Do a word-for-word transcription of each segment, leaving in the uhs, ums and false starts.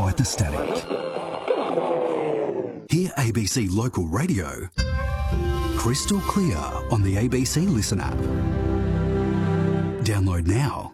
fight the static. Hear A B C Local Radio crystal clear on the A B C Listen app. Download now.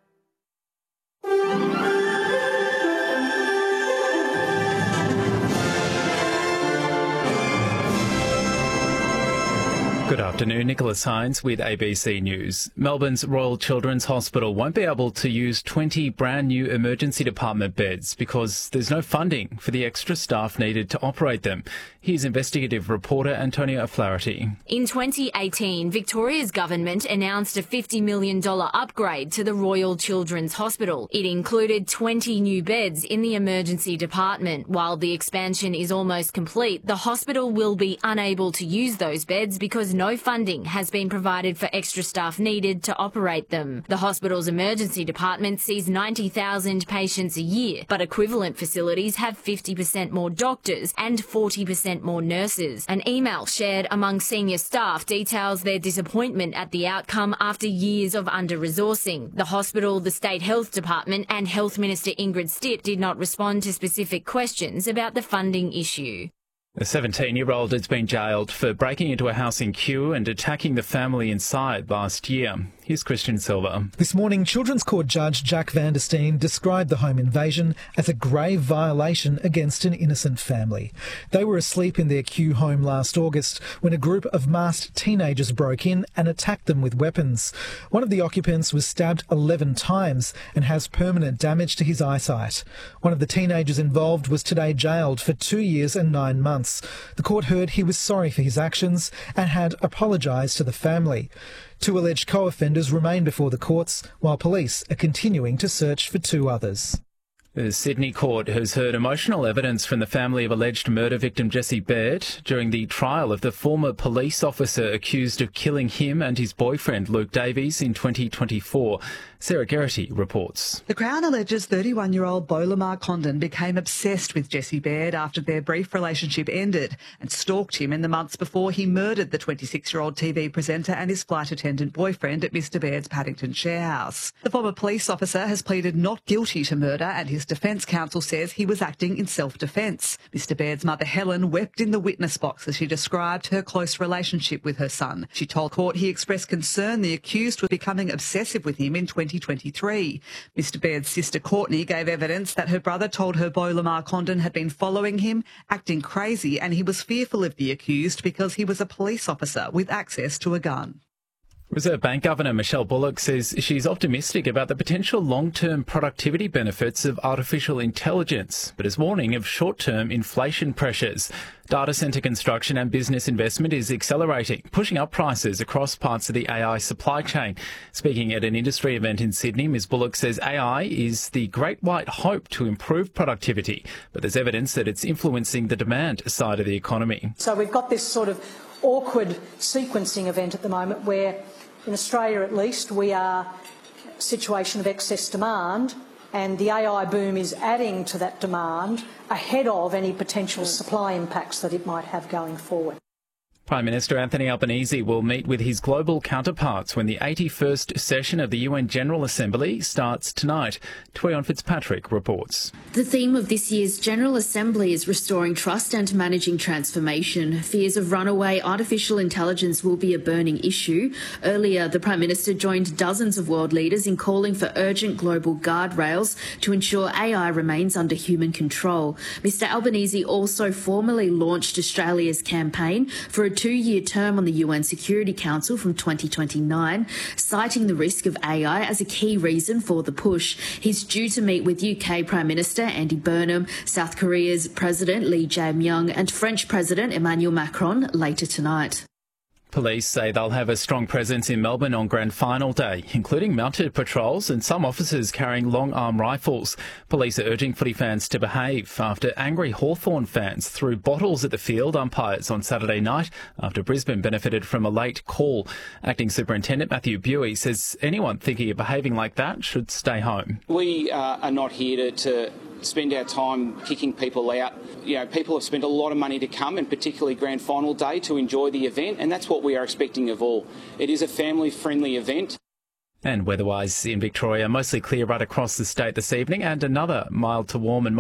Good afternoon, Nicholas Hines with A B C News. Melbourne's Royal Children's Hospital won't be able to use twenty brand new emergency department beds because there's no funding for the extra staff needed to operate them. Here's investigative reporter Antonia O'Flaherty. In twenty eighteen, Victoria's government announced a fifty million dollars upgrade to the Royal Children's Hospital. It included twenty new beds in the emergency department. While the expansion is almost complete, the hospital will be unable to use those beds because no funding has been provided for extra staff needed to operate them. The hospital's emergency department sees ninety thousand patients a year, but equivalent facilities have fifty percent more doctors and forty percent more nurses. An email shared among senior staff details their disappointment at the outcome after years of under-resourcing. The hospital, the State Health Department and Health Minister Ingrid Stitt did not respond to specific questions about the funding issue. A seventeen-year-old has been jailed for breaking into a house in Kew and attacking the family inside last year. Here's Christian Silva. This morning, Children's Court Judge Jack Van der Steen described the home invasion as a grave violation against an innocent family. They were asleep in their Kew home last August when a group of masked teenagers broke in and attacked them with weapons. One of the occupants was stabbed eleven times and has permanent damage to his eyesight. One of the teenagers involved was today jailed for two years and nine months. The court heard he was sorry for his actions and had apologised to the family. Two alleged co-offenders remain before the courts, while police are continuing to search for two others. The Sydney court has heard emotional evidence from the family of alleged murder victim Jesse Baird during the trial of the former police officer accused of killing him and his boyfriend Luke Davies in twenty twenty-four. Sarah Geraghty reports. The Crown alleges thirty-one-year-old Beau Lamar Condon became obsessed with Jesse Baird after their brief relationship ended and stalked him in the months before he murdered the twenty-six-year-old T V presenter and his flight attendant boyfriend at Mr Baird's Paddington share house. The former police officer has pleaded not guilty to murder and his defence counsel says he was acting in self-defence. Mr Baird's mother Helen wept in the witness box as she described her close relationship with her son. She told court he expressed concern the accused was becoming obsessive with him in twenty twenty-three. Mr Baird's sister Courtney gave evidence that her brother told her Beau Lamar Condon had been following him, acting crazy, and he was fearful of the accused because he was a police officer with access to a gun. Reserve Bank Governor Michelle Bullock says she's optimistic about the potential long-term productivity benefits of artificial intelligence, but is warning of short-term inflation pressures. Data centre construction and business investment is accelerating, pushing up prices across parts of the A I supply chain. Speaking at an industry event in Sydney, Miz Bullock says A I is the great white hope to improve productivity, but there's evidence that it's influencing the demand side of the economy. So we've got this sort of awkward sequencing event at the moment where, in Australia at least, we are a situation of excess demand and the A I boom is adding to that demand ahead of any potential supply impacts that it might have going forward. Prime Minister Anthony Albanese will meet with his global counterparts when the eighty-first session of the U N General Assembly starts tonight. Tuion Fitzpatrick reports. The theme of this year's General Assembly is restoring trust and managing transformation. Fears of runaway artificial intelligence will be a burning issue. Earlier, the Prime Minister joined dozens of world leaders in calling for urgent global guardrails to ensure A I remains under human control. Mister Albanese also formally launched Australia's campaign for a two-year term on the U N Security Council from twenty twenty-nine, citing the risk of A I as a key reason for the push. He's due to meet with U K Prime Minister Andy Burnham, South Korea's President Lee Jae-myung and French President Emmanuel Macron later tonight. Police say they'll have a strong presence in Melbourne on Grand Final Day, including mounted patrols and some officers carrying long-arm rifles. Police are urging footy fans to behave after angry Hawthorn fans threw bottles at the field umpires on Saturday night after Brisbane benefited from a late call. Acting Superintendent Matthew Buey says anyone thinking of behaving like that should stay home. We uh, are not here to... to spend our time kicking people out. You know, people have spent a lot of money to come, and particularly Grand Final Day, to enjoy the event, and that's what we are expecting of all. It is a family-friendly event. And weather-wise in Victoria, mostly clear right across the state this evening, and another mild to warm and